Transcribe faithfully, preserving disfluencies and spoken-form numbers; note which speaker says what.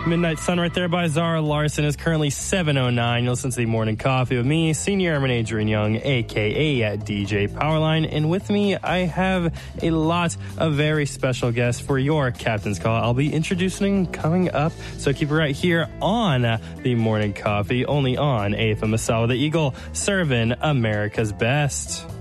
Speaker 1: Midnight Sun right there by Zara Larson is currently seven oh nine. You listen to the Morning Coffee with me, Senior Airman Adrian Young, a k a. D J Powerline. And with me, I have a lot of very special guests for your Captain's Call. I'll be introducing coming up, so keep it right here on the Morning Coffee, only on A F M Massawa, the Eagle, serving America's best.